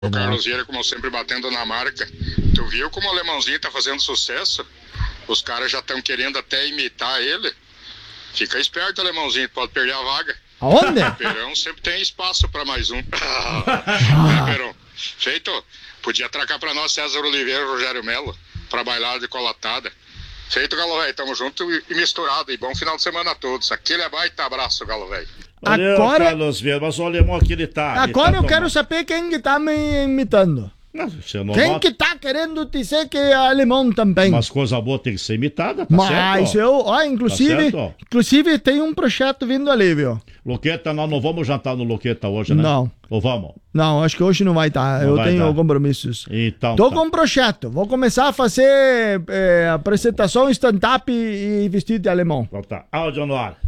O Carlos Vieira, como sempre, batendo na marca. Tu viu como o alemãozinho tá fazendo sucesso? Os caras já estão querendo até imitar ele. Fica esperto, alemãozinho, pode perder a vaga. Aonde? O Perão sempre tem espaço pra mais um. Perão. Feito. Podia atracar pra nós César Oliveira e Rogério Melo pra bailar de colatada. Feito, Galo Velho. Tamo junto e misturado. E bom final de semana a todos. Aquele é baita abraço, Galo Velho. Valeu, Agora- Carlos Vieira, mas o alemão aqui ele tá. Agora eu tá quero saber quem que tá me imitando. Não, você não Quem nota. que tá querendo dizer que é alemão também? Umas coisas boas tem que ser imitada, tá Mas certo? eu, ó, inclusive, Tá certo? inclusive tem um projeto vindo ali, viu? Luqueta, nós não vamos jantar no Luqueta hoje, né? Não. Ou vamos? Não, acho que hoje não vai estar. Não Eu vai tenho dar. compromissos. Então Tô tá. com um projeto. Vou começar a fazer apresentação stand-up e vestido de alemão. Então tá. Áudio no ar.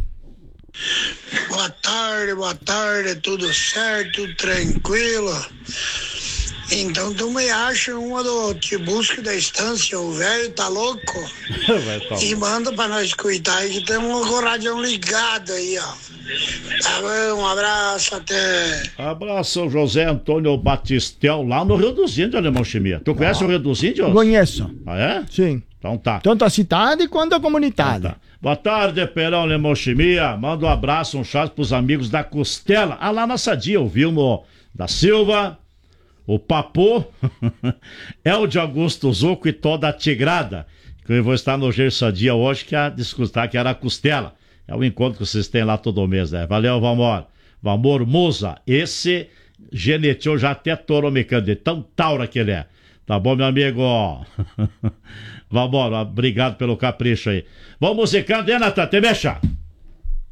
Boa tarde, tudo certo, tudo tranquilo. Então tu me acha uma do Te Busque da Estância, o velho tá louco? Vai, tá. E manda pra nós escutar aí que tem um rádio ligado aí, ó. Tá bom, um abraço, até. Abraço, José Antônio Batistel, lá no Rio dos Índios, Alemão Chimia. Tu conhece o Rio dos Índios? Conheço. Ah, é? Sim. Então tá. Tanto a cidade quanto a comunidade. Tá. Boa tarde, Perão Alemão Chimia. Manda um abraço, um chá pros amigos da Costela. Ah, lá na Sadia, o Vilmo da Silva, o Papô, El de Augusto Zuco e toda a Tigrada. Que eu vou estar no Gersadia hoje, que é a discutir que era a Costela. É o encontro que vocês têm lá todo mês, né? Valeu, Valmor. Valmor Musa. Esse geneteou já até touro mecânico, de tão taura que ele é. Tá bom, meu amigo? Valmor, obrigado pelo capricho aí. Vamos musicando, hein, Natan? Te mexa.